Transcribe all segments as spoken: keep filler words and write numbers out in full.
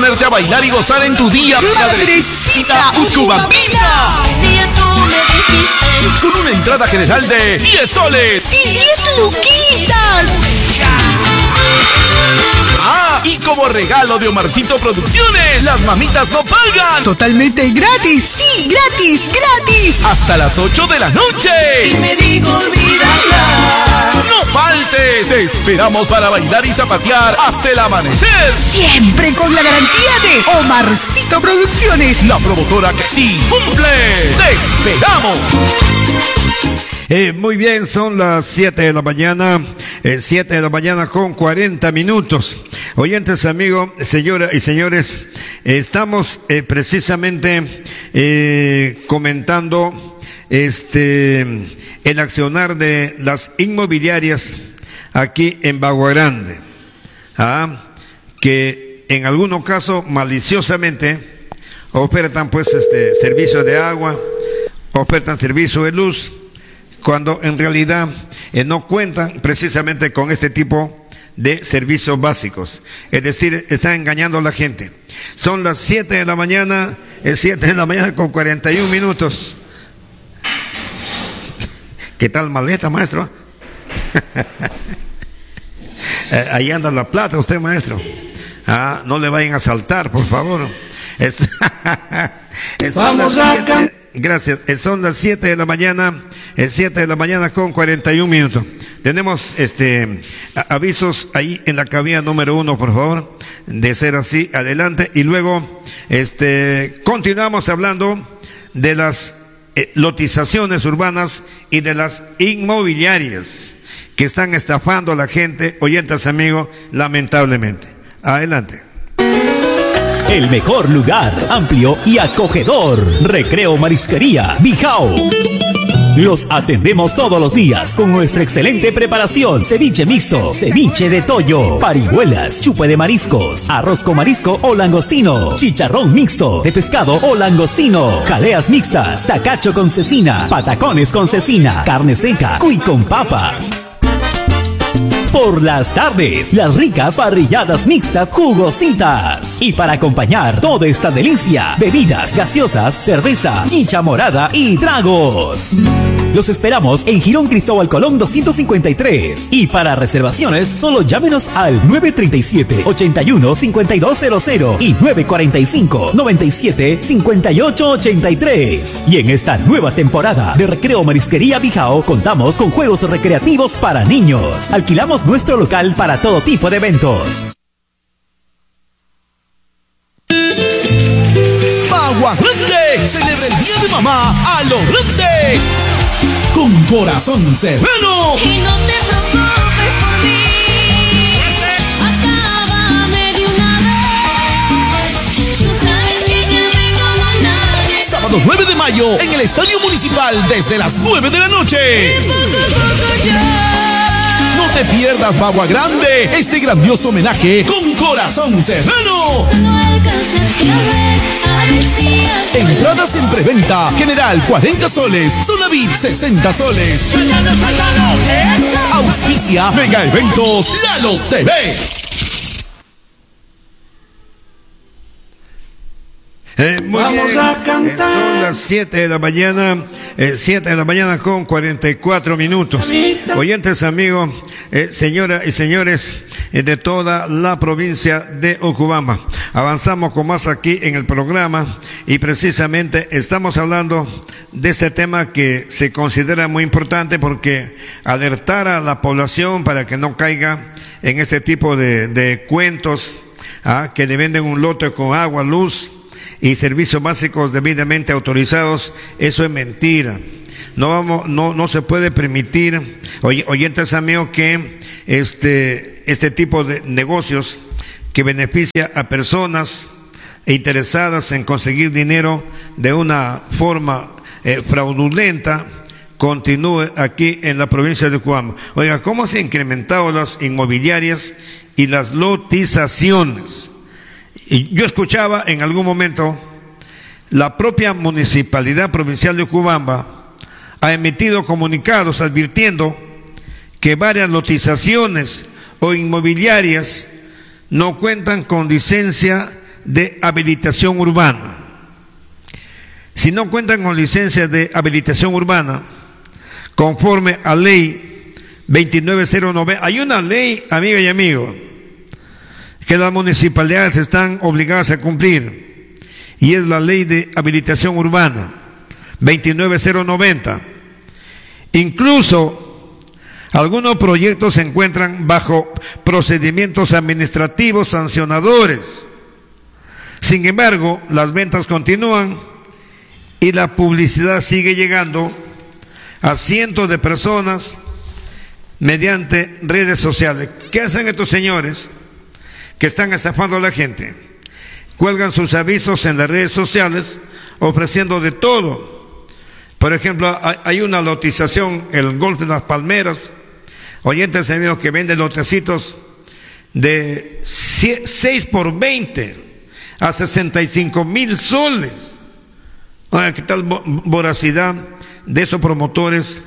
ponerte a bailar y gozar en tu día. ¡Madrecita Ucubambina! Con una entrada general de diez soles. ¡Sí, diez luquitas! Ah, y como regalo de Omarcito Producciones, las mamitas no pagan. Totalmente gratis, sí, gratis, gratis. Hasta las ocho de la noche. Y me digo olvídala. No faltes, te esperamos para bailar y zapatear hasta el amanecer. Siempre con la garantía de Omarcito Producciones, la promotora que sí cumple. Te esperamos. Eh, muy bien, son las siete de la mañana, eh, siete de la mañana con cuarenta minutos. Oyentes, amigos, señoras y señores, eh, estamos eh, precisamente eh, comentando este el accionar de las inmobiliarias aquí en Bagua Grande, ¿ah? que en algunos casos maliciosamente ofertan pues este servicio de agua, ofertan servicio de luz, cuando en realidad eh, no cuentan precisamente con este tipo de servicios básicos. Es decir, están engañando a la gente. Son las siete de la mañana, es siete de la mañana con cuarenta y un minutos. ¿Qué tal maleta, maestro? eh, ahí anda la plata usted, maestro. Ah, no le vayan a saltar, por favor. Es, es Vamos a siete, gracias, son las siete de la mañana, es siete de la mañana con cuarenta y un minutos. Tenemos este avisos ahí en la cabina número uno, por favor, de ser así, adelante, y luego este continuamos hablando de las eh, lotizaciones urbanas y de las inmobiliarias que están estafando a la gente, oyentes amigos, lamentablemente. Adelante. El mejor lugar, amplio y acogedor. Recreo Marisquería Bijao. Los atendemos todos los días con nuestra excelente preparación: ceviche mixto, ceviche de toyo, parihuelas, chupe de mariscos, arroz con marisco o langostino, chicharrón mixto de pescado o langostino, jaleas mixtas, tacacho con cecina, patacones con cecina, carne seca, cuy con papas. Por las tardes, las ricas parrilladas mixtas jugositas. Y para acompañar toda esta delicia, bebidas gaseosas, cerveza, chicha morada y tragos. Los esperamos en Girón Cristóbal Colón doscientos cincuenta y tres. Y para reservaciones, solo llámenos al nueve tres siete, ocho uno, cinco dos cero cero y nueve cuatro cinco, nueve siete, cinco ocho ocho tres. Y en esta nueva temporada de Recreo Marisquería Bijao, contamos con juegos recreativos para niños. Alquilamos nuestro local para todo tipo de eventos. Bagua Grande celebra el Día de Mamá a lo grande, con corazón serrano. Y no te preocupes por mí, acábame de una vez. Tú sabes que te amé como nadie. Sábado nueve de mayo en el Estadio Municipal desde las nueve de la noche. Y poco a poco ya. No te pierdas, Bagua Grande, este grandioso homenaje con corazón serrano. No alcanzaste a ver, parecía. Entradas en preventa, general cuarenta soles, Sonavit sesenta soles. Suéltalo, suéltalo, eso. Auspicia Mega Eventos Lalo T V. Eh, muy Vamos bien. a cantar. Eh, son las siete de la mañana, eh, siete de la mañana con cuarenta y cuatro minutos. Oyentes amigos, eh, señoras y señores eh, de toda la provincia de Ocubamba, avanzamos con más aquí en el programa y precisamente estamos hablando de este tema que se considera muy importante porque alertar a la población para que no caiga en este tipo de, de cuentos, ¿ah? que le venden un lote con agua, luz y servicios básicos debidamente autorizados. Eso es mentira. No vamos, no, no se puede permitir, oy, oyentes amigos, que este, este tipo de negocios que beneficia a personas interesadas en conseguir dinero de una forma eh, fraudulenta continúe aquí en la provincia de Ocubamba. Oiga, ¿cómo se han incrementado las inmobiliarias y las lotizaciones? Y yo escuchaba en algún momento, la propia Municipalidad Provincial de Ocubamba ha emitido comunicados advirtiendo que varias lotizaciones o inmobiliarias no cuentan con licencia de habilitación urbana. Si no cuentan con licencia de habilitación urbana, conforme a ley veintinueve cero noventa, hay una ley, amiga y amigo, que las municipalidades están obligadas a cumplir, y es la ley de habilitación urbana veintinueve cero noventa. Incluso algunos proyectos se encuentran bajo procedimientos administrativos sancionadores. Sin embargo, las ventas continúan y la publicidad sigue llegando a cientos de personas mediante redes sociales. ¿Qué hacen estos señores que están estafando a la gente? Cuelgan sus avisos en las redes sociales ofreciendo de todo. Por ejemplo, hay una lotización, el Golf de las Palmeras, oyentes amigos, que venden lotecitos de seis por veinte a sesenta y cinco mil soles. Oiga, ¿qué tal voracidad de estos promotores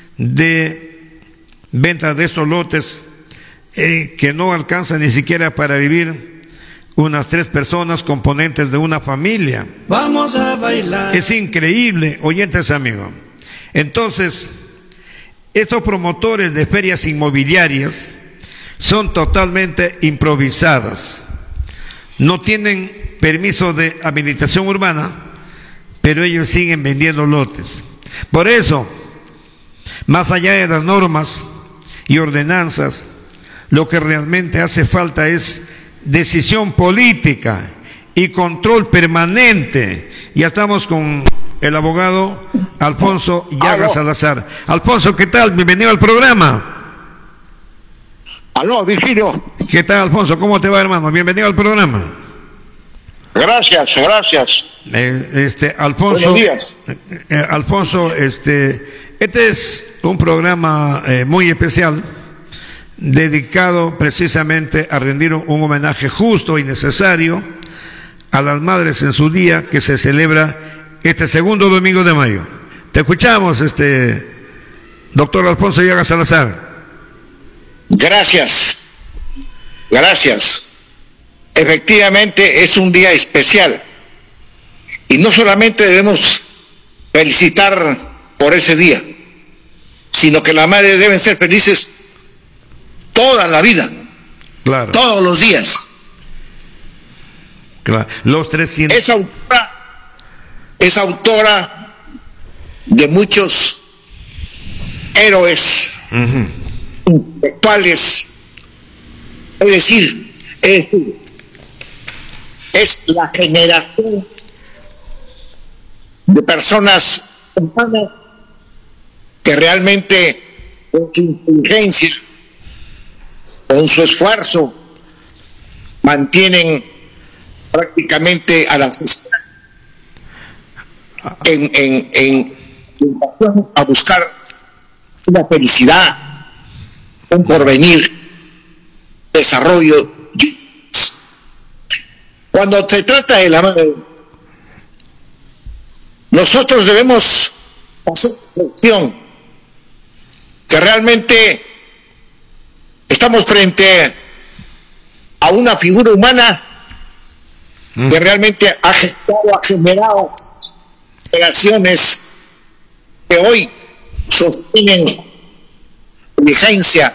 de venta de estos lotes eh, que no alcanzan ni siquiera para vivir unas tres personas componentes de una familia? Vamos a bailar. Es increíble, oyentes amigos. Entonces, estos promotores de ferias inmobiliarias son totalmente improvisadas. No tienen permiso de habilitación urbana, pero ellos siguen vendiendo lotes. Por eso, más allá de las normas y ordenanzas, lo que realmente hace falta es decisión política y control permanente. Ya estamos con el abogado Alfonso Llaga Salazar. Alfonso, ¿qué tal? Bienvenido al programa. Aló, Virgilio. ¿Qué tal, Alfonso? ¿Cómo te va, hermano? Bienvenido al programa. Gracias, gracias. Eh, este, Alfonso. Buenos días. Eh, Alfonso, este, este es un programa eh, muy especial, dedicado precisamente a rendir un, un homenaje justo y necesario a las madres en su día, que se celebra este segundo domingo de mayo. Te escuchamos, este, doctor Alfonso Llaga Salazar. Gracias, gracias. Efectivamente es un día especial y no solamente debemos felicitar por ese día, sino que las madres deben ser felices toda la vida, claro, todos los días. Claro. Los trescientos. Es autora, es autora de muchos héroes uh-huh. intelectuales, es decir, es, es la generación de personas humanas que realmente con su inteligencia, con su esfuerzo, mantienen prácticamente a la sociedad en, en, en, en a buscar una felicidad, un porvenir, desarrollo. Cuando se trata de la madre, nosotros debemos hacer reflexión que realmente estamos frente a una figura humana que realmente ha gestado, ha generado generaciones que hoy sostienen vigencia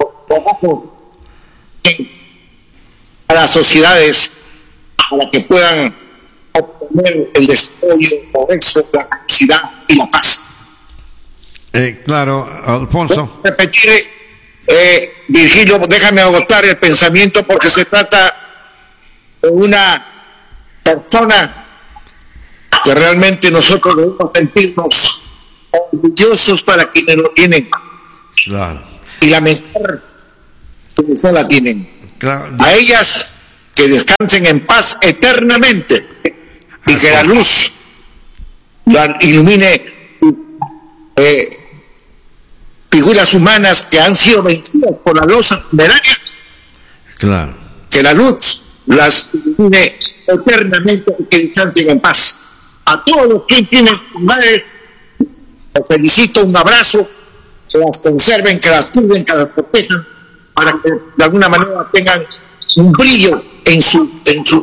a las sociedades para que puedan obtener el desarrollo, el progreso, la felicidad y la paz. Eh, claro, Alfonso. Repetir, eh, Virgilio, déjame agotar el pensamiento porque se trata de una persona que realmente nosotros debemos sentirnos orgullosos para quienes lo tienen. Claro. Y lamentar quienes no la tienen. Claro. A ellas que descansen en paz eternamente y que la luz la ilumine eh, figuras humanas que han sido vencidas por la losa funeraria. Claro. Que la luz las ilumine eternamente y que descansen en paz. A todos los que tienen madre, les felicito, un abrazo, que las conserven, que las cuiden, que las protejan, para que de alguna manera tengan un brillo en su, en su,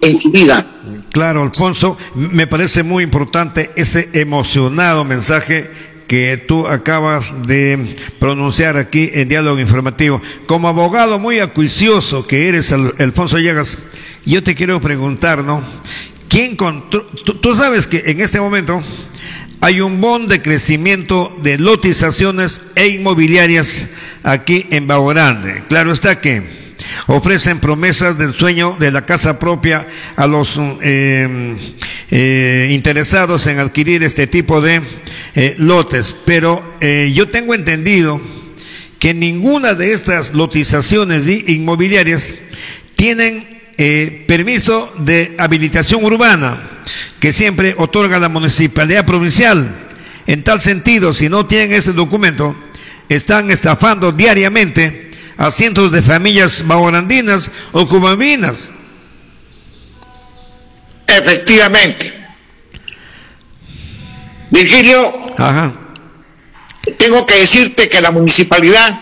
en su vida. Claro, Alfonso, me parece muy importante ese emocionado mensaje que tú acabas de pronunciar aquí en Diálogo Informativo. Como abogado muy acuicioso que eres, Alfonso Llegas, yo te quiero preguntar, ¿no? ¿Quién contro- tú, tú sabes que en este momento hay un boom de crecimiento de lotizaciones e inmobiliarias aquí en Bajo Grande? Claro está que ofrecen promesas del sueño de la casa propia a los eh, eh, interesados en adquirir este tipo de eh, lotes, pero eh, yo tengo entendido que ninguna de estas lotizaciones inmobiliarias tienen eh, permiso de habilitación urbana que siempre otorga la municipalidad provincial. En tal sentido, si no tienen ese documento, están estafando diariamente a cientos de familias bajograndinas o cubambinas. Efectivamente. Virgilio, Ajá. tengo que decirte que la municipalidad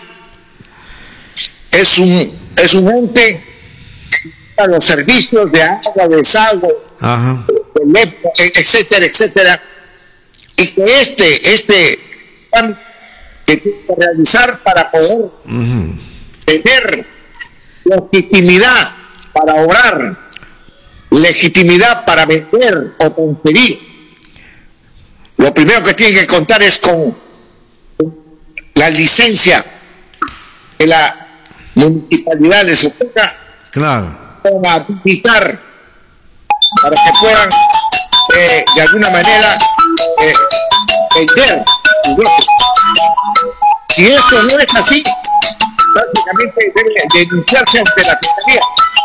es un, es un ente para los servicios de agua, de desagüe, Ajá. etcétera, etcétera, y que este, este plan que tiene que realizar para poder Uh-huh. tener legitimidad para obrar, legitimidad para vender o transferir, lo primero que tiene que contar es con la licencia que la municipalidad les otorga, Claro. con habilitar para que puedan eh, de alguna manera eh, vender sus lotes. Si esto no es así, prácticamente debe denunciarse ante la Fiscalía.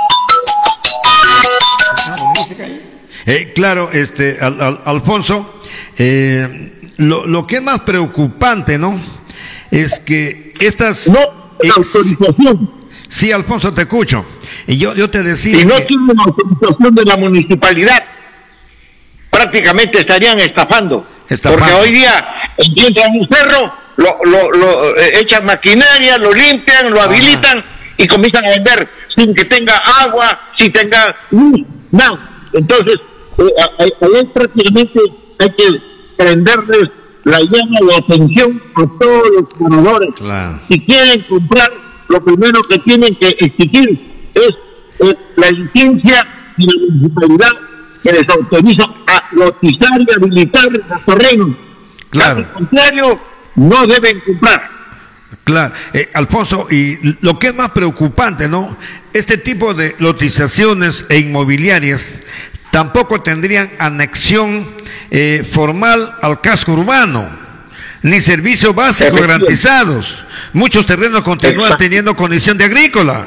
Eh, claro, este, al, al, Alfonso, eh, lo, lo que es más preocupante, ¿no? Es que estas... No, eh, la autorización. Sí, Alfonso, te escucho. Y yo, yo te decía... Si no que... tienen autorización de la municipalidad, prácticamente estarían estafando. Estafando. Porque hoy día encuentran un cerro, lo, lo, lo eh, echan maquinaria, lo limpian, lo habilitan Ajá. y comienzan a vender sin que tenga agua, sin tenga luz, nada. Entonces, eh, ahí ahí prácticamente hay que prenderles la llama de atención a todos los ganadores. Claro. Si quieren comprar, lo primero que tienen que exigir es eh, la licencia de la municipalidad que les autoriza a lotizar y habilitar los terrenos. Claro. Al contrario, no deben comprar. Claro, eh, Alfonso, y lo que es más preocupante, ¿no? Este tipo de lotizaciones e inmobiliarias tampoco tendrían anexión eh, formal al casco urbano, ni servicios básicos garantizados. Muchos terrenos continúan Exacto. teniendo condición de agrícola.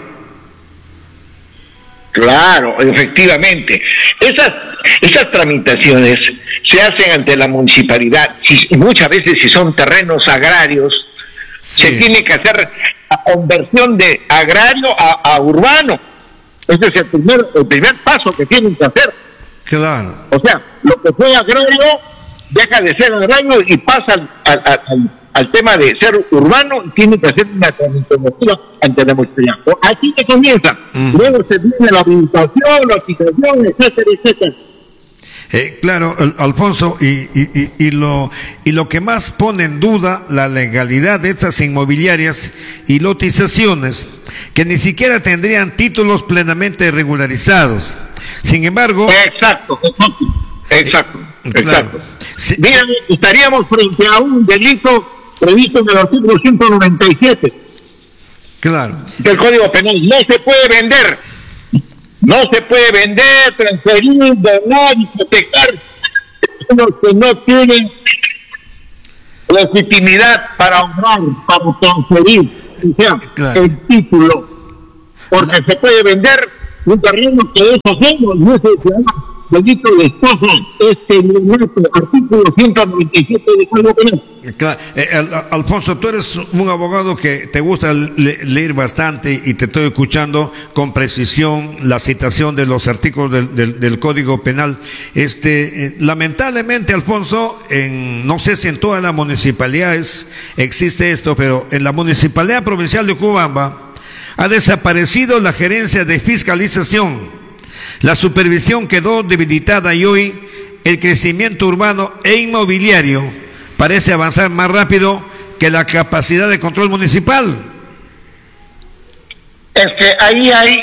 Claro, efectivamente. Esas, esas tramitaciones se hacen ante la municipalidad. Si, muchas veces si son terrenos agrarios, Sí. se tiene que hacer la conversión de agrario a, a urbano. Ese es el primer, el primer paso que tienen que hacer. Claro. O sea, lo que fue agrario deja de ser agrario y pasa al, al, al, al tema de ser urbano y tiene que hacer una tramitación ante la municipalidad. Así que comienza. Mm. Luego se viene la habilitación, la aplicación, etcétera, etcétera. Eh, claro, Al- Alfonso, y, y, y, y, lo, y lo que más pone en duda la legalidad de estas inmobiliarias y lotizaciones, que ni siquiera tendrían títulos plenamente regularizados. Sin embargo... Exacto, exacto, exacto, Eh, claro. exacto. Sí. Miren, estaríamos frente a un delito previsto en el artículo ciento noventa y siete Claro, del Código Penal. No se puede vender, no se puede vender, transferir, donar, hipotecar los que no tienen legitimidad para honrar, para transferir, o sea, Claro. el título, porque se puede vender un terreno que es ajeno, y eso se llama delito de estafa, este artículo ciento noventa y siete del Código Penal. claro. Eh, Al- Alfonso, tú eres un abogado que te gusta le- leer bastante y te estoy escuchando con precisión la citación de los artículos del, del, del Código Penal. Este, eh, lamentablemente, Alfonso, en, no sé si en todas las municipalidades existe esto, pero en la Municipalidad Provincial de Cubamba ha desaparecido la gerencia de fiscalización. La supervisión quedó debilitada y hoy el crecimiento urbano e inmobiliario parece avanzar más rápido que la capacidad de control municipal. Es que ahí hay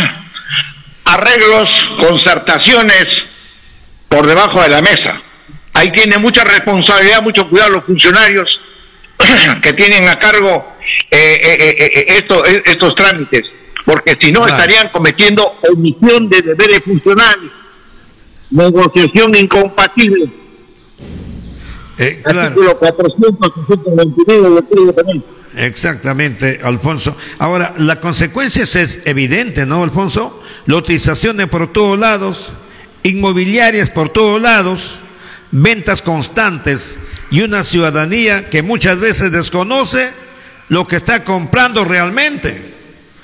arreglos, concertaciones por debajo de la mesa. Ahí tiene mucha responsabilidad, mucho cuidado los funcionarios que tienen a cargo eh, eh, eh, esto, eh, estos trámites, porque si no claro. estarían cometiendo omisión de deberes funcionales, negociación incompatible. Eh, claro. Artículo cuatrocientos veintinueve del Código Penal. Exactamente, Alfonso. Ahora, la consecuencia es evidente, ¿no, Alfonso? Lotizaciones por todos lados, inmobiliarias por todos lados, ventas constantes y una ciudadanía que muchas veces desconoce lo que está comprando realmente.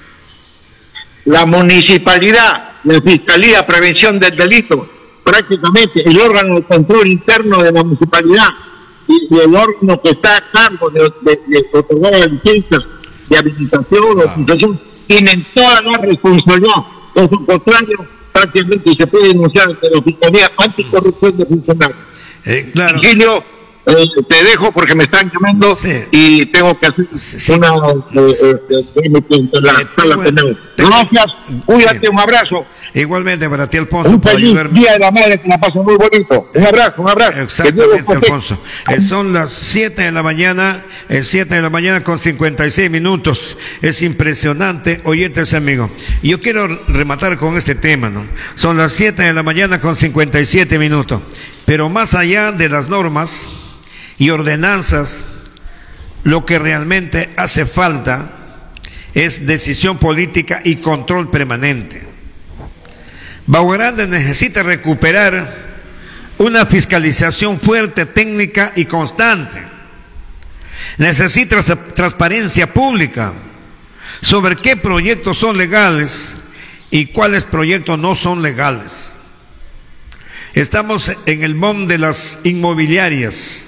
La municipalidad, la Fiscalía Prevención del Delito, prácticamente el órgano de control interno de la municipalidad y, y el órgano que está a cargo de, de, de otorgar las licencias de habilitación o ah. concesión, tienen toda la responsabilidad. Por su contrario, prácticamente se puede denunciar ante la Fiscalía Anticorrupción de Funcionarios. Eh, claro. Virgilio, eh, te dejo porque me están llamando sí. y tengo que hacer sí. una eh, eh, eh, la sala penal. Gracias, cuídate, sí. un abrazo. Igualmente para ti, Alfonso. Un feliz día de la madre, que la pasen muy bonito. Un abrazo, un abrazo. Exactamente, Alfonso. Eh, son las siete de la mañana, eh, siete de la mañana con cincuenta y seis minutos. Es impresionante, oyentes amigos. Y yo quiero rematar con este tema, ¿no? Son las siete de la mañana con cincuenta y siete minutos. Pero más allá de las normas y ordenanzas, lo que realmente hace falta es decisión política y control permanente. Bahía Grande necesita recuperar una fiscalización fuerte, técnica y constante. Necesita transparencia pública sobre qué proyectos son legales y cuáles proyectos no son legales. Estamos en el boom de las inmobiliarias.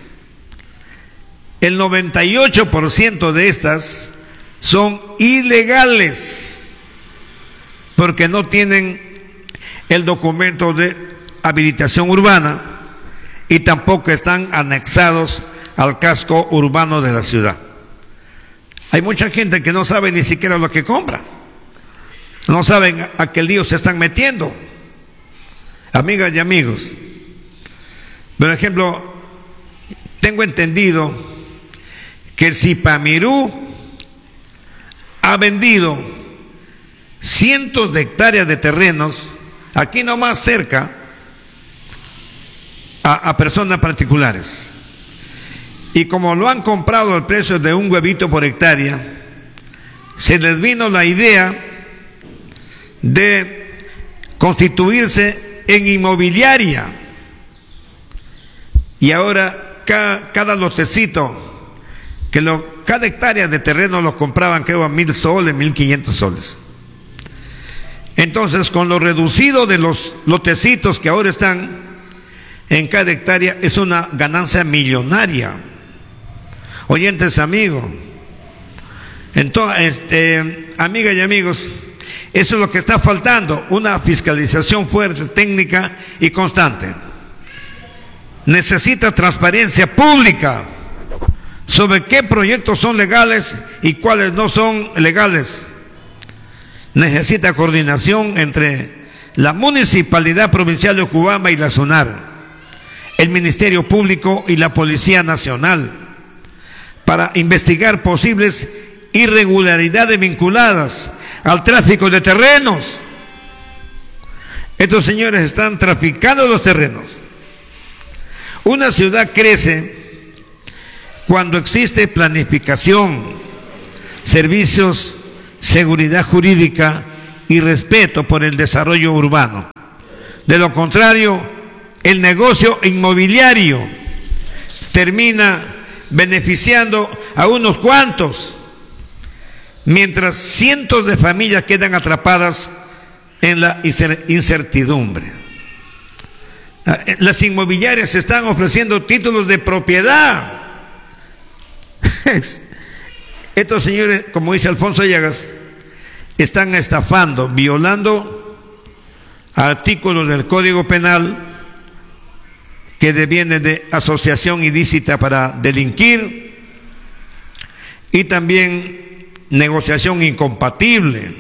El noventa y ocho por ciento de estas son ilegales porque no tienen el documento de habilitación urbana y tampoco están anexados al casco urbano de la ciudad. Hay mucha gente que no sabe ni siquiera lo que compra, no saben a qué lío se están metiendo. Amigas y amigos, por ejemplo, tengo entendido que el Zipamirú ha vendido cientos de hectáreas de terrenos aquí nomás cerca a, a personas particulares, y como lo han comprado al precio de un huevito por hectárea, se les vino la idea de constituirse en inmobiliaria, y ahora cada, cada lotecito, que lo, cada hectárea de terreno lo compraban creo a mil soles, mil quinientos soles. Entonces, con lo reducido de los lotecitos que ahora están en cada hectárea, es una ganancia millonaria. Oyentes amigos, entonces, este, amigas y amigos, eso es lo que está faltando, una fiscalización fuerte, técnica y constante. Necesita transparencia pública sobre qué proyectos son legales y cuáles no son legales. Necesita coordinación entre la Municipalidad Provincial de Ocubamba y la SUNAR, el Ministerio Público y la Policía Nacional, para investigar posibles irregularidades vinculadas al tráfico de terrenos. Estos señores están traficando los terrenos. Una ciudad crece cuando existe planificación, servicios, seguridad jurídica y respeto por el desarrollo urbano. De lo contrario, el negocio inmobiliario termina beneficiando a unos cuantos, mientras cientos de familias quedan atrapadas en la incertidumbre. Las inmobiliarias están ofreciendo títulos de propiedad. Estos señores, como dice Alfonso Llagas, están estafando, violando artículos del Código Penal que devienen de asociación ilícita para delinquir y también negociación incompatible.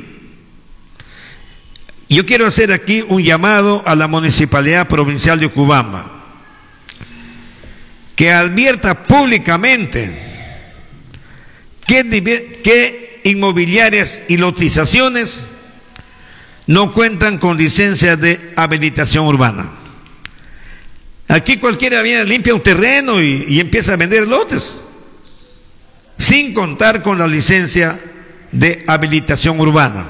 Yo quiero hacer aquí un llamado a la Municipalidad Provincial de Ocubamba que advierta públicamente que, que inmobiliarias y lotizaciones no cuentan con licencia de habilitación urbana. Aquí cualquiera viene, limpia un terreno y, y empieza a vender lotes sin contar con la licencia de habilitación urbana.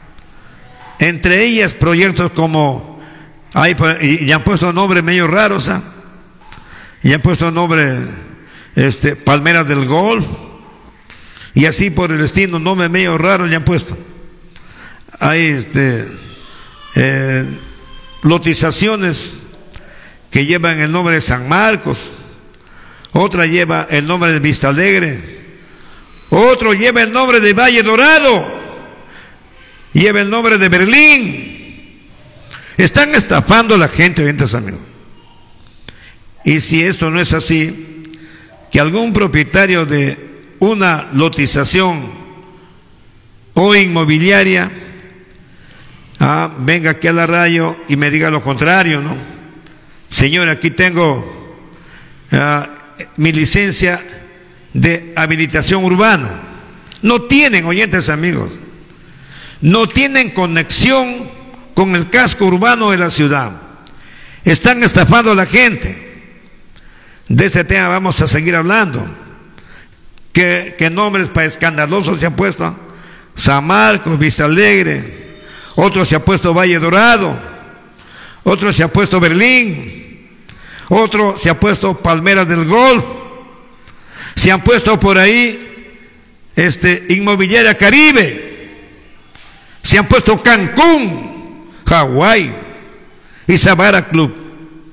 Entre ellas proyectos como, hay, y, y han puesto nombres medio raros, ¿eh? Y han puesto nombres, este, Palmeras del Golf, y así por el estilo, nombres medio raros le han puesto. Hay este, eh, lotizaciones que llevan el nombre de San Marcos, otra lleva el nombre de Vista Alegre, otro lleva el nombre de Valle Dorado, lleva el nombre de Berlín. Están estafando a la gente, oyentes amigos. Y si esto no es así, que algún propietario de una lotización o inmobiliaria ah, venga aquí a la radio y me diga lo contrario, ¿no? Señor, aquí tengo ah, mi licencia de habilitación urbana. No tienen, oyentes amigos, no tienen conexión con el casco urbano de la ciudad. Están estafando a la gente. De este tema vamos a seguir hablando. ¿Qué, qué nombres para escandalosos se han puesto? San Marcos, Vista Alegre, otro se ha puesto Valle Dorado, otro se ha puesto Berlín, otro se ha puesto Palmeras del Golf, se han puesto por ahí este, Inmobiliaria Caribe, se han puesto Cancún, Hawái y Savara Club.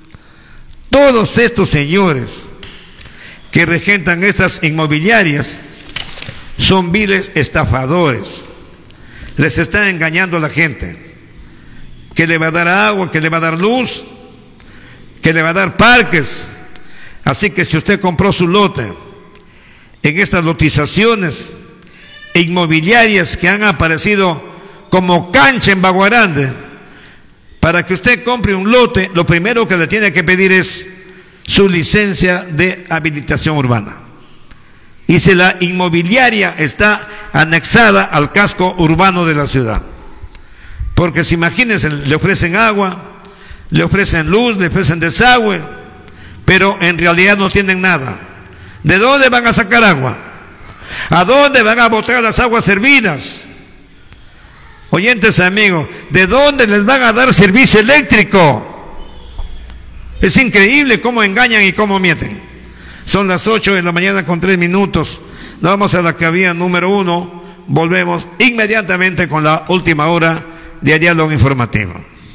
Todos estos señores que regentan estas inmobiliarias son viles estafadores. Les están engañando a la gente que le va a dar agua, que le va a dar luz, que le va a dar parques. Así que si usted compró su lote en estas lotizaciones inmobiliarias que han aparecido como cancha en Baguarande, para que usted compre un lote, lo primero que le tiene que pedir es su licencia de habilitación urbana. Y si la inmobiliaria está anexada al casco urbano de la ciudad. Porque si imagínense, le ofrecen agua, le ofrecen luz, le ofrecen desagüe, pero en realidad no tienen nada. ¿De dónde van a sacar agua? ¿A dónde van a botar las aguas servidas? Oyentes amigos, ¿de dónde les van a dar servicio eléctrico? Es increíble cómo engañan y cómo mienten. Son las ocho de la mañana con tres minutos. Nos vamos a la cabina número uno. Volvemos inmediatamente con la última hora de Diálogo Informativo.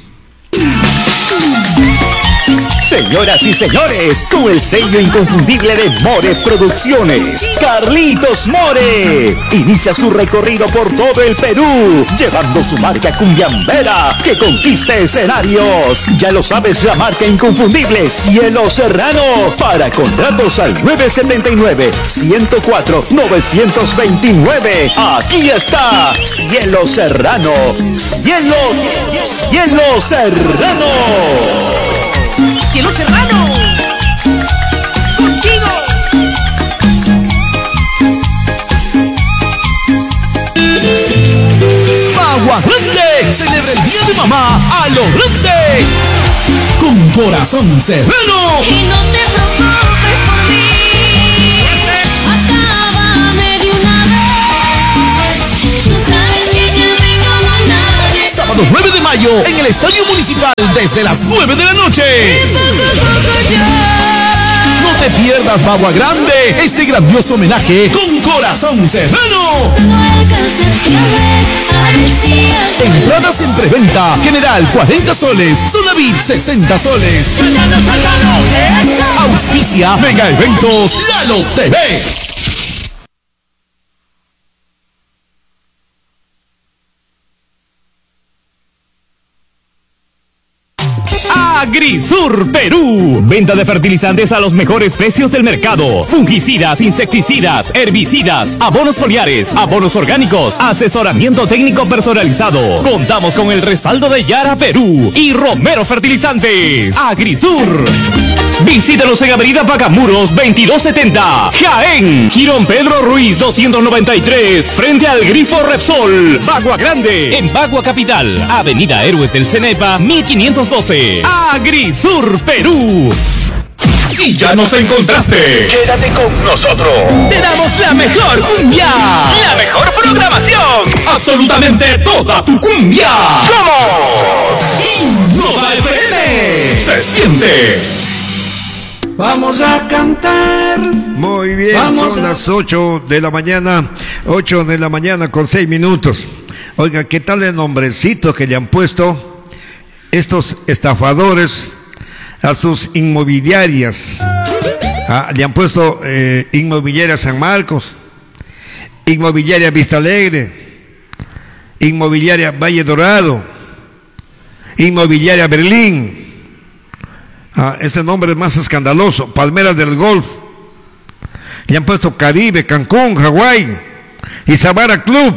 Señoras y señores, con el sello inconfundible de More Producciones, Carlitos More inicia su recorrido por todo el Perú, llevando su marca cumbiambera que conquiste escenarios. Ya lo sabes, la marca inconfundible Cielo Serrano. Para contratos al nueve siete nueve, uno cero cuatro, nueve dos nueve. Aquí está Cielo Serrano. Cielo, Cielo Serrano. Cielo Serrano, contigo. Agua Grande celebra el Día de Mamá a lo grande con Corazón Serrano. Y no te preocupes por mí, acábame de una vez. Tú sabes que yo me como nadie. Sábado nueve de mayo en el Estadio Municipal desde las nueve de la noche. No te pierdas Agua Grande, este grandioso homenaje con Corazón Serrano. No alcanzas a ver, Entradas en preventa, general cuarenta soles, Sonavit sesenta soles. Auspicia Mega Eventos Lalo T V. Agrisur Perú. Venta de fertilizantes a los mejores precios del mercado. Fungicidas, insecticidas, herbicidas, abonos foliares, abonos orgánicos, asesoramiento técnico personalizado. Contamos con el respaldo de Yara Perú y Romero Fertilizantes. Agrisur. Visítanos en Avenida Pacamuros veintidós setenta, Jaén. Girón Pedro Ruiz doscientos noventa y tres, frente al Grifo Repsol. Bagua Grande, en Bagua Capital. Avenida Héroes del Cenepa mil quinientos doce. Agrisur Perú. Si ya nos encontraste, quédate con nosotros. Te damos la mejor cumbia, la mejor programación, absolutamente toda tu cumbia. ¡Somos Innova F M! ¡Se siente! Vamos a cantar. Muy bien, Vamos son a... las ocho de la mañana, ocho de la mañana con seis minutos. Oiga, ¿qué tal el nombrecito que le han puesto estos estafadores a sus inmobiliarias? Ah, le han puesto eh, Inmobiliaria San Marcos, Inmobiliaria Vista Alegre, Inmobiliaria Valle Dorado, Inmobiliaria Berlín. Ah, este nombre es más escandaloso. Palmeras del Golf. Le han puesto Caribe, Cancún, Hawái y Sabara Club.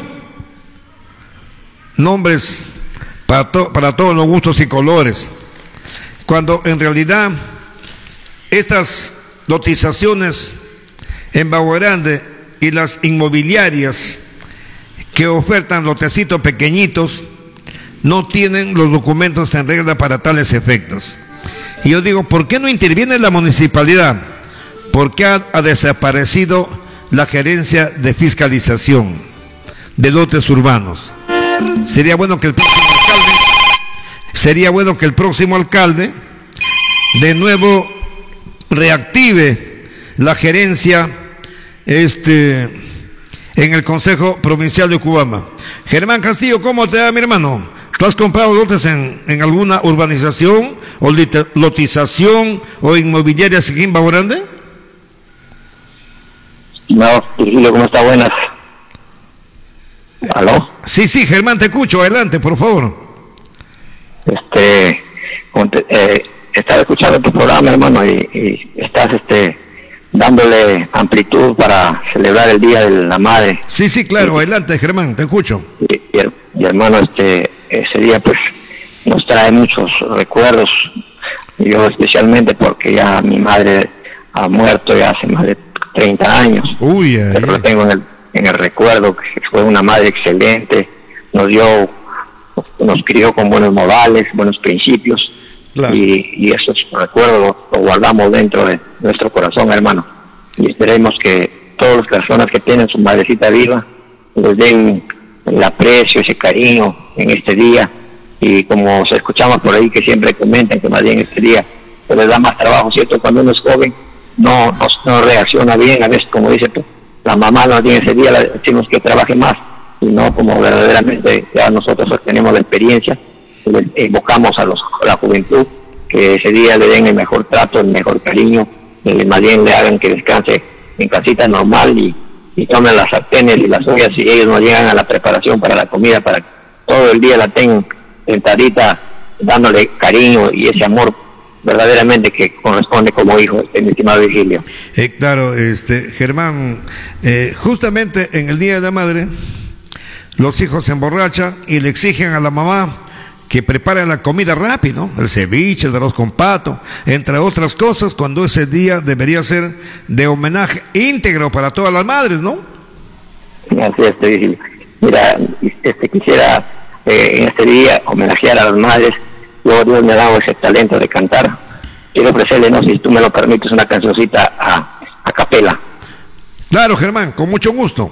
Nombres para, to- para todos los gustos y colores. Cuando en realidad estas lotizaciones en Bagua Grande y las inmobiliarias que ofertan lotecitos pequeñitos no tienen los documentos en regla para tales efectos. Y yo digo, ¿por qué no interviene la municipalidad? ¿Por qué ha, ha desaparecido la gerencia de fiscalización de lotes urbanos? Sería bueno que el próximo alcalde, sería bueno que el próximo alcalde de nuevo reactive la gerencia este en el Consejo Provincial de Cubamba. Germán Castillo, ¿cómo te va, mi hermano? ¿Tú has comprado lotes en, en alguna urbanización o lit- lotización o inmobiliaria aquí en Bagua Grande? No, Virgilio, ¿cómo está? Buenas. ¿Aló? Sí, sí, Germán, te escucho. Adelante, por favor. Este, como te- eh, estaba escuchando tu programa, hermano, y, y estás este dándole amplitud para celebrar el Día de la Madre. Sí, sí, claro. Adelante, Germán, te escucho. Y, y, y, hermano, este ese día pues nos trae muchos recuerdos. Yo especialmente porque ya mi madre ha muerto ya hace más de treinta años. Uy, ay, Pero lo tengo en el, en el recuerdo que fue una madre excelente, nos dio, nos crió con buenos modales, buenos principios, claro. y, y esos recuerdos lo, lo guardamos dentro de nuestro corazón, hermano, y esperemos que todas las personas que tienen su madrecita viva les den el aprecio, ese cariño en este día, y como se escuchamos por ahí que siempre comentan que más bien este día se les da más trabajo, ¿cierto? Cuando uno es joven no, no, no reacciona bien, a veces como dice tú, la mamá no tiene ese día, le decimos que trabaje más, y no como verdaderamente ya nosotros tenemos la experiencia, le invocamos a, los, a la juventud que ese día le den el mejor trato, el mejor cariño, y más bien le hagan que descanse en casita normal y, y tomen las sartenes y las ollas y ellos no llegan a la preparación para la comida, para que todo el día la tengan sentadita dándole cariño y ese amor verdaderamente que corresponde como hijo, este, mi estimado Virgilio. Eh, claro, este Germán, eh, justamente en el Día de la Madre, los hijos se emborrachan y le exigen a la mamá que prepare la comida rápido, el ceviche, el arroz con pato, entre otras cosas, cuando ese día debería ser de homenaje íntegro para todas las madres, ¿no? Así es, Virgilio. Mira, este quisiera eh, en este día homenajear a las madres. Luego Dios me ha dado ese talento de cantar. Quiero ofrecerle, no sé si tú me lo permites, una cancioncita a, a capela. Claro, Germán, con mucho gusto.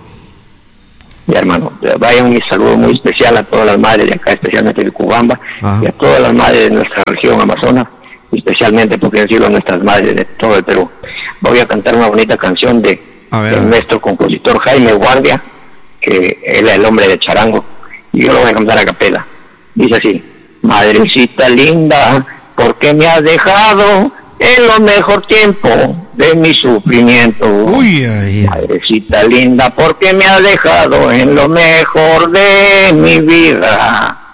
Ya, hermano, vaya un saludo muy especial a todas las madres de acá, especialmente de Cubamba, Ajá. y a todas las madres de nuestra región Amazonas, y especialmente, porque decirlo, a nuestras madres de todo el Perú. Voy a cantar una bonita canción de, A ver, de a ver. nuestro compositor Jaime Guardia, que él es el hombre de charango, y yo lo voy a cantar a capela. Dice así: madrecita linda, ¿por qué me has dejado en lo mejor tiempo de mi sufrimiento? Uy, ay, ay. Madrecita linda, ¿por qué me has dejado en lo mejor de mi vida?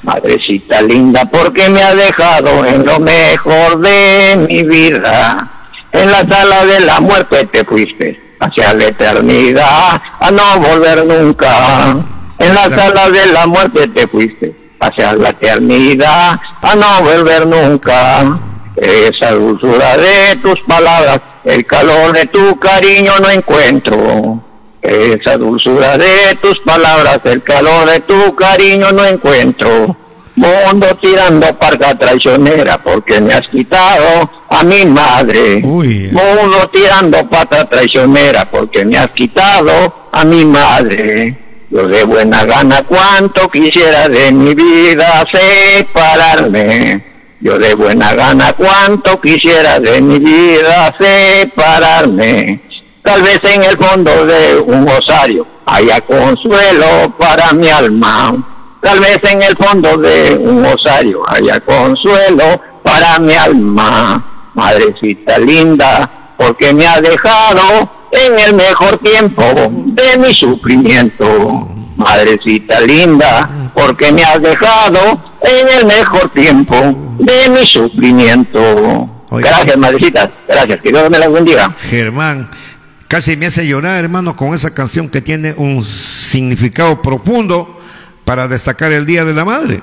Madrecita linda, porque me ha dejado en lo mejor de mi vida. En la sala de la muerte te fuiste hacia la eternidad, a no volver nunca. En la sala de la muerte te fuiste hacia la eternidad, a no volver nunca. Esa dulzura de tus palabras, el calor de tu cariño no encuentro. Esa dulzura de tus palabras, el calor de tu cariño no encuentro. Mundo tirando parca traicionera, porque me has quitado a mi madre. Uy. Mundo tirando pata traicionera, porque me has quitado a mi madre. Yo de buena gana cuánto quisiera de mi vida separarme. Yo de buena gana cuánto quisiera de mi vida separarme. Tal vez en el fondo de un rosario haya consuelo para mi alma. Tal vez en el fondo de un rosario haya consuelo para mi alma. Madrecita linda, porque me ha dejado en el mejor tiempo de mi sufrimiento. Madrecita linda, porque me has dejado en el mejor tiempo de mi sufrimiento. Oiga. Gracias, madrecita, gracias, que Dios me la bendiga. Germán, casi me hace llorar, hermano, con esa canción que tiene un significado profundo para destacar el Día de la Madre.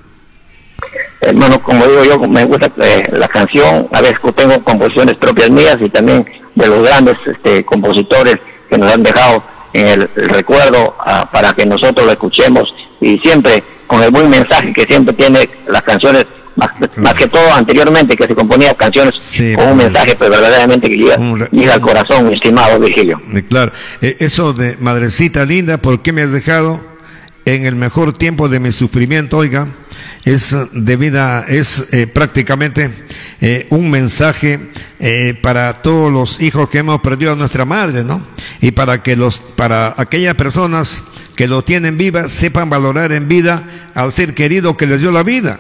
Hermano, como digo yo, me gusta eh, la canción, a veces tengo composiciones propias mías y también de los grandes este, compositores que nos han dejado en el, el recuerdo uh, para que nosotros lo escuchemos, y siempre con el buen mensaje que siempre tiene las canciones, más, más que todo anteriormente que se componían canciones sí, con un mensaje pues verdaderamente que llega, un, llega al corazón, mi estimado Virgilio. Claro, eh, eso de madrecita linda, ¿por qué me has dejado en el mejor tiempo de mi sufrimiento? Oiga, es de vida, es eh, prácticamente eh, un mensaje eh, para todos los hijos que hemos perdido a nuestra madre, ¿no? Y para que los, para aquellas personas que lo tienen viva, sepan valorar en vida al ser querido que les dio la vida.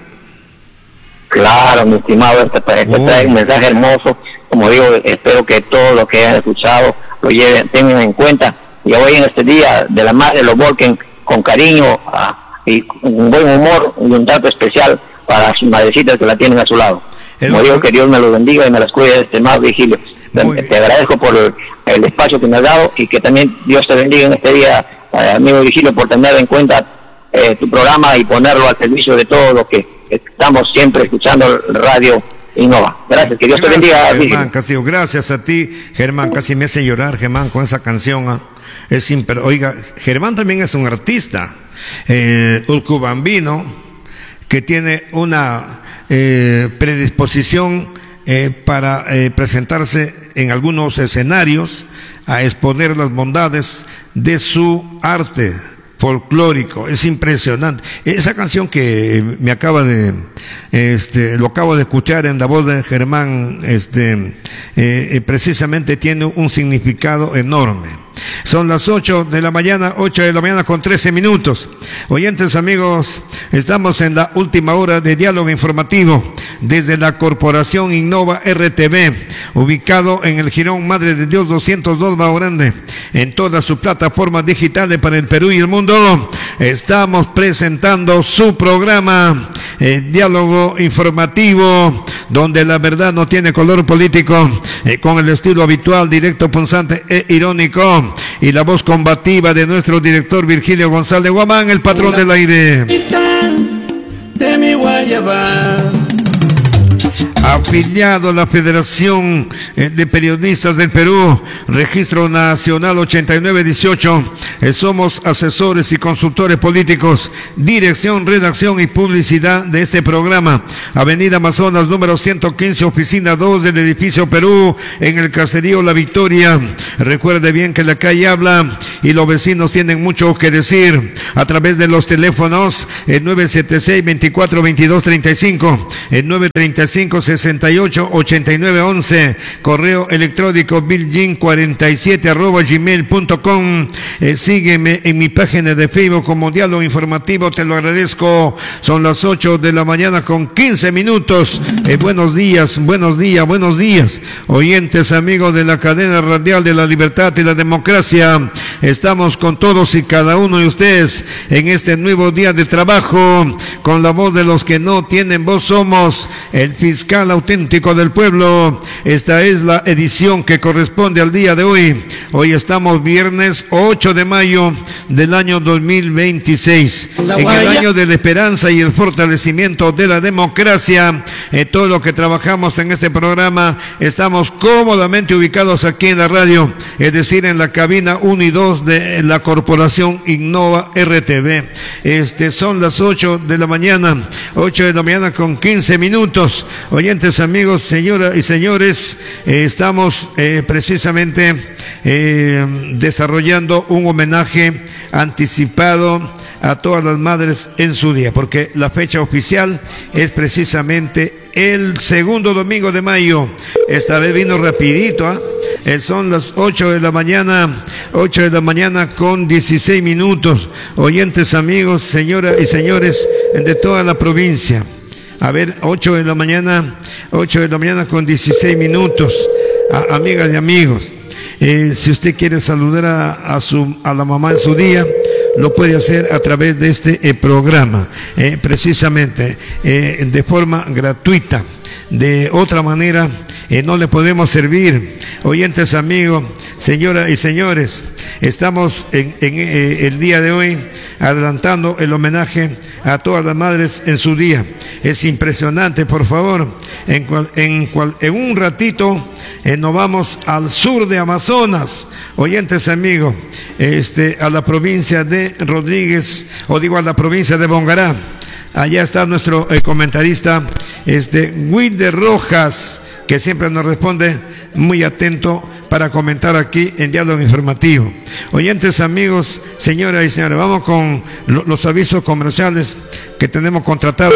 Claro, mi estimado, este, este trae un mensaje hermoso. Como digo, espero que todos los que hayan escuchado lo lleven, tengan en cuenta, y hoy en este día de la madre lo volquen con cariño uh, y un buen humor y un trato especial para sus madrecitas que la tienen a su lado. Como digo, que Dios me los bendiga y me las cuide, este más Virgilio. Te, te agradezco por el, el espacio que me has dado, y que también Dios te bendiga en este día, eh, amigo Virgilio, por tener en cuenta eh, tu programa y ponerlo al servicio de todos los que estamos siempre escuchando Radio Innova. Gracias, que Dios gracias, te bendiga, Germán Virgilio. Castillo, gracias a ti, Germán. Casi me hace llorar, Germán, con esa canción. ¿eh? Es imper... Oiga, Germán también es un artista, eh, ulcubambino, que tiene una eh, predisposición eh, para eh, presentarse en algunos escenarios a exponer las bondades de su arte folclórico. Es impresionante. Esa canción que me acaba de, este, lo acabo de escuchar en la voz de Germán, este, eh, precisamente tiene un significado enorme. Son las ocho de la mañana, ocho de la mañana con trece minutos. Oyentes, amigos, estamos en la última hora de diálogo informativo desde la Corporación Innova R T V, ubicado en el Jirón Madre de Dios doscientos dos Bao Grande, en todas sus plataformas digitales para el Perú y el mundo. Estamos presentando su programa, eh, diálogo informativo, donde la verdad no tiene color político, eh, con el estilo habitual, directo, punzante e irónico, y la voz combativa de nuestro director Virgilio González Guamán, el patrón del aire. De mi guayaba. Afiliado a la Federación de Periodistas del Perú, Registro Nacional ochenta y nueve dieciocho, somos asesores y consultores políticos, dirección, redacción y publicidad de este programa. Avenida Amazonas, número ciento quince, oficina dos del edificio Perú, en el caserío La Victoria. Recuerde bien que la calle habla y los vecinos tienen mucho que decir, a través de los teléfonos el nueve siete seis, veinticuatro, veintidós, treinta y cinco, el nueve treinta y cinco, sesenta sesenta y ocho, ochenta y nueve once, correo electrónico bilgin cuarenta y siete arroba gmail punto com. Eh, sígueme en mi página de Facebook como Diálogo Informativo, te lo agradezco. Son las ocho de la mañana con quince minutos. Eh, buenos días, buenos días, buenos días, oyentes, amigos de la cadena radial de la libertad y la democracia. Estamos con todos y cada uno de ustedes en este nuevo día de trabajo, con la voz de los que no tienen voz. Somos el fiscal auténtico del pueblo. Esta es la edición que corresponde al día de hoy. Hoy estamos viernes ocho de mayo del año dos mil veintiséis, en el año de la esperanza y el fortalecimiento de la democracia. Eh, todo lo que trabajamos en este programa, estamos cómodamente ubicados aquí en la radio, es decir, en la cabina uno y dos de la corporación Innova R T V. Este, son las ocho de la mañana, ocho de la mañana con quince minutos. Oyentes, amigos, señoras y señores, eh, estamos eh, precisamente eh, desarrollando un homenaje anticipado a todas las madres en su día, porque la fecha oficial es precisamente el segundo domingo de mayo. Esta vez vino rapidito, ¿eh? Eh, son las ocho de la mañana, ocho de la mañana con dieciséis minutos. Oyentes, amigos, señoras y señores de toda la provincia. A ver, ocho de la mañana, ocho de la mañana con dieciséis minutos. A, amigas y amigos, eh, si usted quiere saludar a, a, su, a la mamá en su día, lo puede hacer a través de este eh, programa, eh, precisamente eh, de forma gratuita. De otra manera, eh, no le podemos servir. Oyentes, amigos, señoras y señores, estamos en, en eh, el día de hoy adelantando el homenaje a todas las madres en su día. Es impresionante, por favor. En, cual, en, cual, en un ratito eh, nos vamos al sur de Amazonas. Oyentes, amigos, este, a la provincia de Rodríguez, o digo a la provincia de Bongará. Allá está nuestro eh, comentarista, este, Wilder Rojas, que siempre nos responde muy atento para comentar aquí en Diálogo Informativo. Oyentes, amigos, señoras y señores, vamos con lo, los avisos comerciales que tenemos contratados.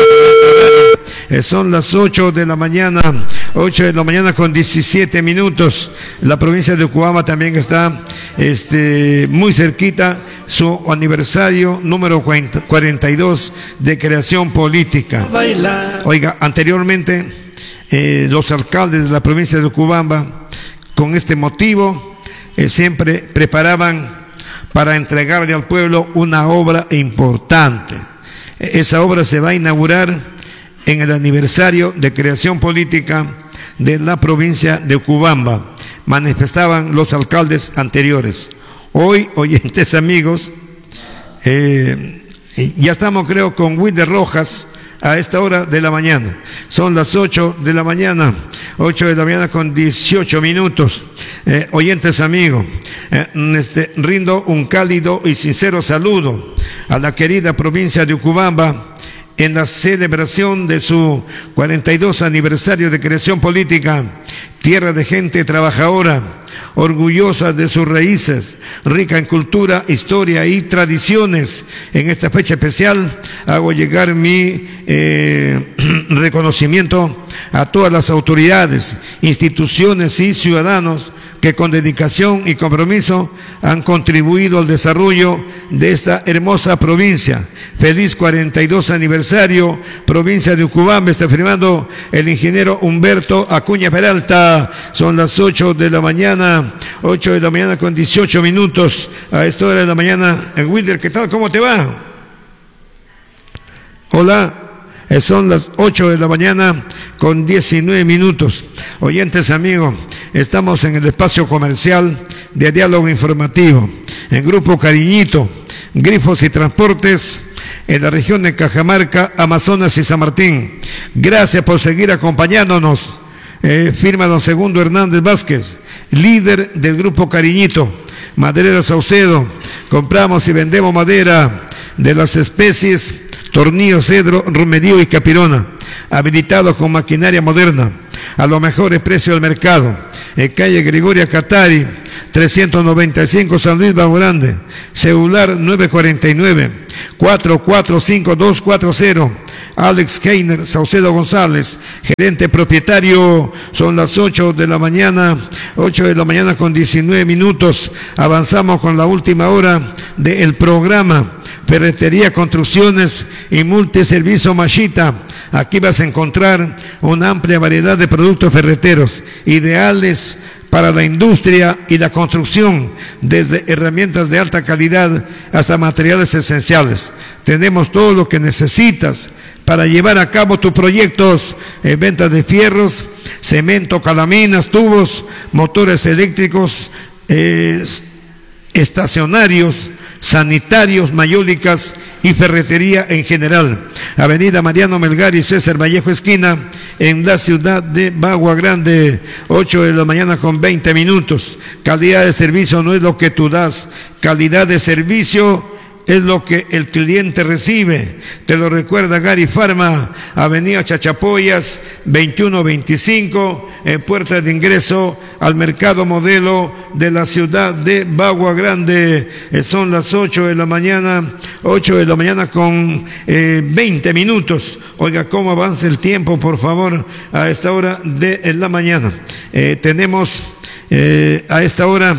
Eh, son las ocho de la mañana, ocho de la mañana con diecisiete minutos. La provincia de Ucubamba también está este, muy cerquita, su aniversario número cuarenta y dos de creación política. Oiga, anteriormente eh, los alcaldes de la provincia de Ucubamba, con este motivo, eh, siempre preparaban para entregarle al pueblo una obra importante. Esa obra se va a inaugurar en el aniversario de creación política de la provincia de Ucubamba, manifestaban los alcaldes anteriores. Hoy, oyentes, amigos, eh, ya estamos, creo, con Wilder Rojas a esta hora de la mañana. Son las ocho de la mañana, ocho de la mañana con dieciocho minutos. Eh, oyentes, amigos, eh, este, rindo un cálido y sincero saludo a la querida provincia de Ucubamba en la celebración de su cuarenta y dos aniversario de creación política, tierra de gente trabajadora, orgullosa de sus raíces, rica en cultura, historia y tradiciones. En esta fecha especial hago llegar mi eh, reconocimiento a todas las autoridades, instituciones y ciudadanos que con dedicación y compromiso han contribuido al desarrollo de esta hermosa provincia. Feliz cuarenta y dos aniversario, provincia de Ucubamba. Está firmando el ingeniero Humberto Acuña Peralta. Son las ocho de la mañana, ocho de la mañana con dieciocho minutos. A esta hora de la mañana, en Wilder, ¿qué tal? ¿Cómo te va? Hola. Son las ocho de la mañana con diecinueve minutos. Oyentes, amigos, estamos en el espacio comercial de Diálogo Informativo, en Grupo Cariñito, Grifos y Transportes, en la región de Cajamarca, Amazonas y San Martín. Gracias por seguir acompañándonos. Eh, firma don Segundo Hernández Vázquez, líder del Grupo Cariñito. Maderera Saucedo, compramos y vendemos madera de las especies Tornillo, Cedro, Romerío y Capirona, habilitados con maquinaria moderna, a los mejores precios del mercado. En calle Gregoria Catari, trescientos noventa y cinco, San Luis Bajo Grande, celular nueve cuatro nueve, cuatro cuatro cinco dos cuatro cero. Alex Heiner, Saucedo González, gerente propietario. Son las ocho de la mañana, ocho de la mañana con diecinueve minutos. Avanzamos con la última hora del programa. Ferretería, construcciones y multiservicio Mashita. Aquí vas a encontrar una amplia variedad de productos ferreteros ideales para la industria y la construcción, desde herramientas de alta calidad hasta materiales esenciales. Tenemos todo lo que necesitas para llevar a cabo tus proyectos, eh, ventas de fierros, cemento, calaminas, tubos, motores eléctricos, eh, estacionarios, sanitarios, mayólicas y ferretería en general. Avenida Mariano Melgar y César Vallejo esquina, en la ciudad de Bagua Grande. Ocho de la mañana con veinte minutos. Calidad de servicio no es lo que tú das, calidad de servicio es lo que el cliente recibe. Te lo recuerda Gary Pharma, Avenida Chachapoyas, veintiuno veinticinco, en puerta de ingreso al mercado modelo de la ciudad de Bagua Grande. Eh, son las ocho de la mañana, ocho de la mañana con eh, veinte minutos. Oiga, cómo avanza el tiempo, por favor, a esta hora de la mañana. Eh, tenemos eh, a esta hora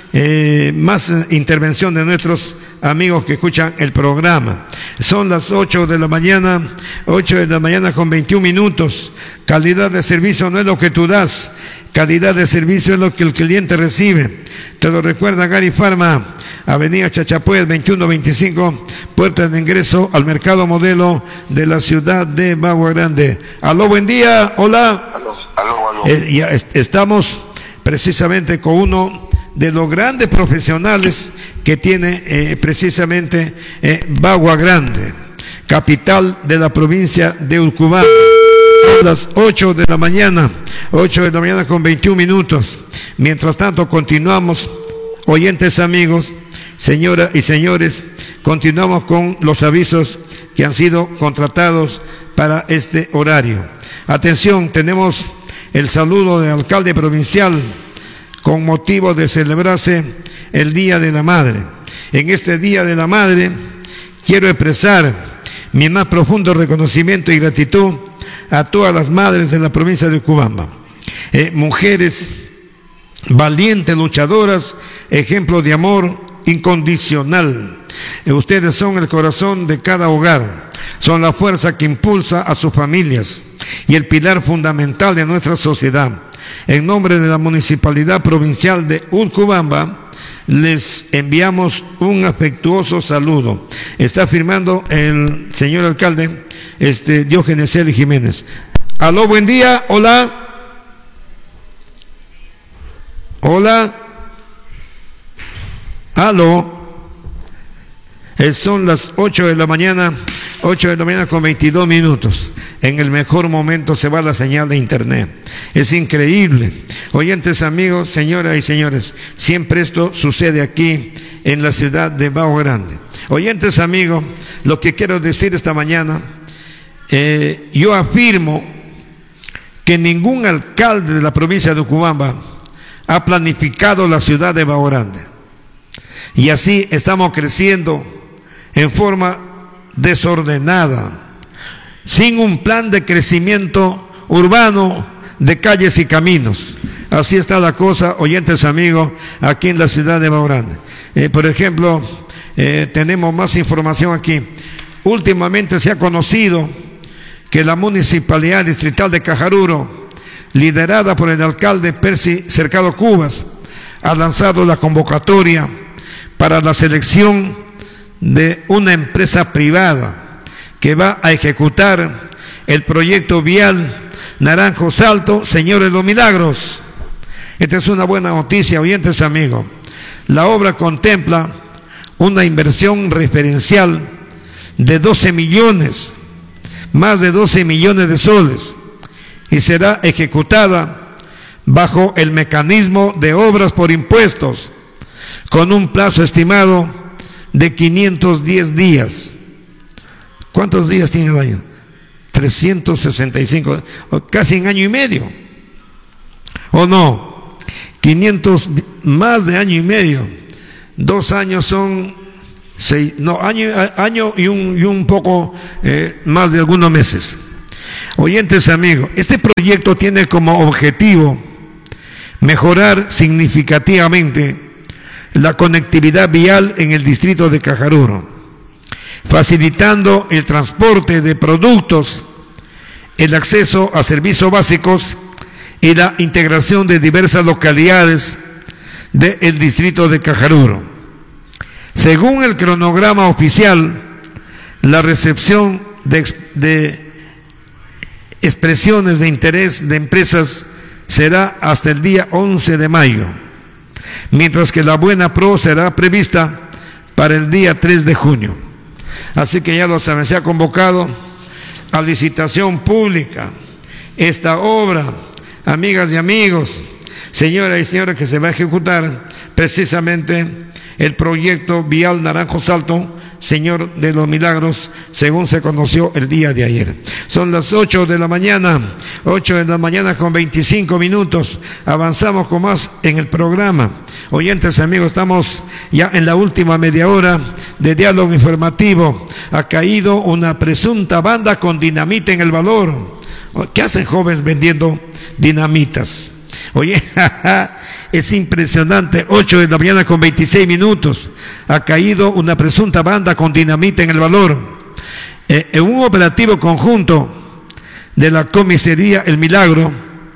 eh, más intervención de nuestros amigos que escuchan el programa. Son las ocho de la mañana, ocho de la mañana con veintiún minutos. Calidad de servicio no es lo que tú das, calidad de servicio es lo que el cliente recibe. Te lo recuerda Gary Pharma, Avenida Chachapoyas, veintiuno veinticinco, puerta de ingreso al mercado modelo de la ciudad de Bagua Grande. Aló, buen día, hola. Aló, aló, aló. Eh, ya est- estamos precisamente con uno de los grandes profesionales que tiene eh, precisamente eh, Bagua Grande, capital de la provincia de Urcubamba. Son las ocho de la mañana, ocho de la mañana con veintiún minutos. Mientras tanto continuamos, oyentes amigos, señoras y señores, continuamos con los avisos que han sido contratados para este horario. Atención, tenemos el saludo del alcalde provincial con motivo de celebrarse el Día de la Madre. En este Día de la Madre quiero expresar mi más profundo reconocimiento y gratitud a todas las madres de la provincia de Urcubamba, eh, mujeres valientes, luchadoras, ejemplo de amor incondicional. Eh, ustedes son el corazón de cada hogar, son la fuerza que impulsa a sus familias y el pilar fundamental de nuestra sociedad. En nombre de la Municipalidad Provincial de Urcubamba, les enviamos un afectuoso saludo. Está firmando el señor alcalde, este Diógenes Eli Jiménez. Aló, buen día, hola. Hola. Aló. Eh, son las ocho de la mañana, ocho de la mañana con veintidós minutos. En el mejor momento se va la señal de internet. Es increíble. Oyentes amigos, señoras y señores, siempre esto sucede aquí en la ciudad de Bagua Grande. Oyentes amigos, lo que quiero decir esta mañana, eh, yo afirmo que ningún alcalde de la provincia de Urcubamba ha planificado la ciudad de Bagua Grande. Y así estamos creciendo en forma desordenada, sin un plan de crecimiento urbano de calles y caminos. Así está la cosa, oyentes amigos, aquí en la ciudad de Bagua Grande. Eh, por ejemplo, eh, tenemos más información aquí. Últimamente se ha conocido que la Municipalidad Distrital de Cajaruro, liderada por el alcalde Percy Cercado Cubas, ha lanzado la convocatoria para la selección de una empresa privada que va a ejecutar el proyecto vial Naranjo Salto, Señores los Milagros. Esta es una buena noticia, oyentes amigos. La obra contempla una inversión referencial de doce millones, más de doce millones de soles, y será ejecutada bajo el mecanismo de obras por impuestos, con un plazo estimado de quinientos diez días. ¿Cuántos días tiene el año? trescientos sesenta y cinco, casi en año y medio. ¿O no? quinientos, más de año y medio. Dos años son seis, no, año, año y, un, y un poco eh, más de algunos meses. Oyentes amigos, este proyecto tiene como objetivo mejorar significativamente la conectividad vial en el distrito de Cajaruro, facilitando el transporte de productos, el acceso a servicios básicos y la integración de diversas localidades del distrito de Cajaruro. Según el cronograma oficial, la recepción de, de expresiones de interés de empresas será hasta el día once de mayo, mientras que la buena pro será prevista para el día tres de junio. Así que ya lo saben, se ha convocado a licitación pública esta obra, amigas y amigos, señoras y señores, que se va a ejecutar precisamente el proyecto vial Naranjo Salto, Señor de los Milagros, según se conoció el día de ayer. Son las ocho de la mañana, ocho de la mañana con veinticinco minutos. Avanzamos con más en el programa. Oyentes amigos, estamos ya en la última media hora de diálogo informativo. Ha caído una presunta banda con dinamita en el valor. ¿Qué hacen jóvenes vendiendo dinamitas? Oye, es impresionante. Ocho de la mañana con veintiséis minutos. Ha caído una presunta banda con dinamita en el valor. Eh, en un operativo conjunto de la comisaría El Milagro,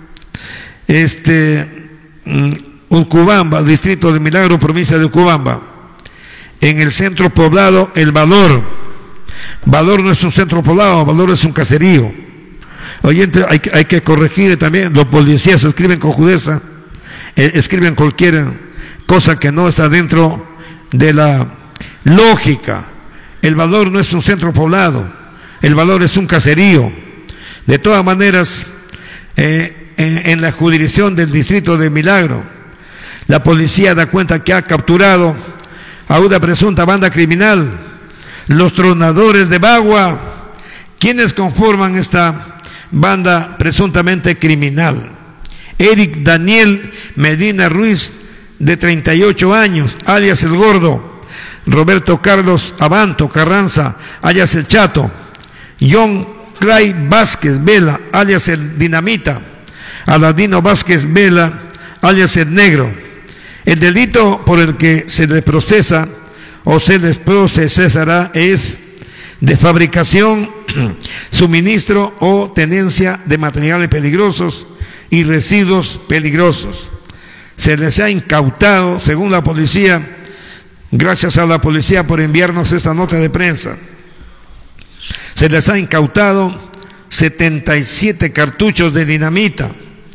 este, Ucubamba, distrito de Milagro, provincia de Ucubamba, en el centro poblado El Valor. Valor no es un centro poblado, Valor es un caserío. Oyente, hay, hay que corregir también, los policías escriben con judeza, eh, escriben cualquier cosa que no está dentro de la lógica. El Valor no es un centro poblado, El Valor es un caserío. De todas maneras, eh, en, en la jurisdicción del distrito de Milagro, la policía da cuenta que ha capturado a una presunta banda criminal, los tronadores de Bagua, quienes conforman esta banda presuntamente criminal. Eric Daniel Medina Ruiz, de treinta y ocho años, alias El Gordo. Roberto Carlos Abanto Carranza, alias El Chato. John Clay Vázquez Vela, alias El Dinamita. Aladino Vázquez Vela, alias El Negro. El delito por el que se le procesa o se les procesará es de fabricación, suministro o tenencia de materiales peligrosos y residuos peligrosos. Se les ha incautado, según la policía, gracias a la policía por enviarnos esta nota de prensa, se les ha incautado setenta y siete cartuchos de dinamita.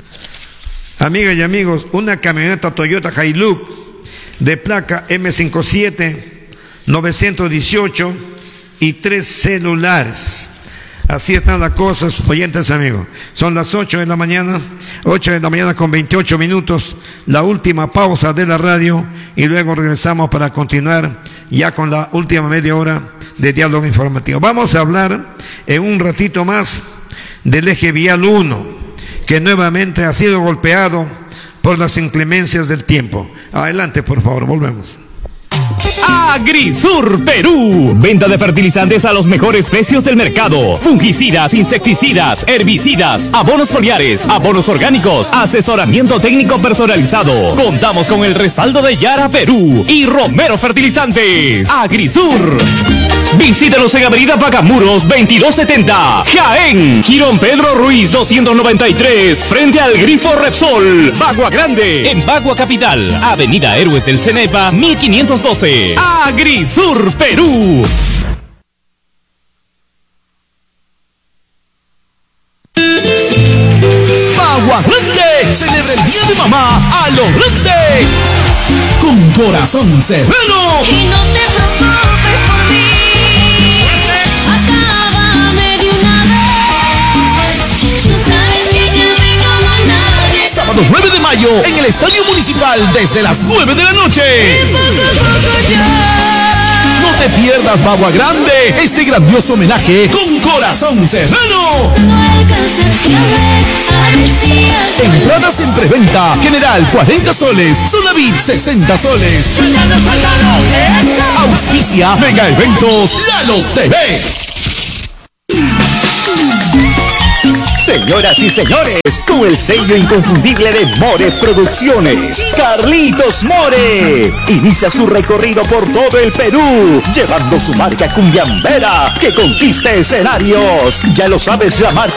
Amigas y amigos, una camioneta Toyota Hilux de placa eme cincuenta y siete novecientos dieciocho y tres celulares. Así están las cosas, oyentes amigos. Son las ocho de la mañana, ocho de la mañana con veintiocho minutos, la última pausa de la radio, y luego regresamos para continuar ya con la última media hora de diálogo informativo. Vamos a hablar en un ratito más del eje vial uno, que nuevamente ha sido golpeado por las inclemencias del tiempo. Adelante, por favor, volvemos. Agrisur Perú. Venta de fertilizantes a los mejores precios del mercado. Fungicidas, insecticidas, herbicidas, abonos foliares, abonos orgánicos, asesoramiento técnico personalizado. Contamos con el respaldo de Yara Perú y Romero Fertilizantes. Agrisur. Visítanos en Avenida Pacamuros veintidós setenta, Jaén. Girón Pedro Ruiz doscientos noventa y tres, frente al Grifo Repsol. Bagua Grande, en Bagua Capital. Avenida Héroes del Cenepa mil quinientos doce. Agrisur Perú. Bagua Grande celebra el Día de Mamá a lo grande, con corazón sereno. Y no te preocupes por mí, acábame de una vez. Tú sabes que yo vengo como nadie. Sábado nueve de mayo en el Estadio Municipal desde las nueve de la noche. Y poco a poco ya. No te pierdas Bagua Grande, este grandioso homenaje con corazón sereno. No alcanzaste a ver, a decir. Entradas en preventa, general cuarenta soles, Sonavit sesenta soles. Auspicia Auspicia Mega Eventos Lalo T V. Señoras y señores, con el sello inconfundible de More Producciones, Carlitos More inicia su recorrido por todo el Perú, llevando su marca cumbiambera que conquiste escenarios. Ya lo sabes, la marca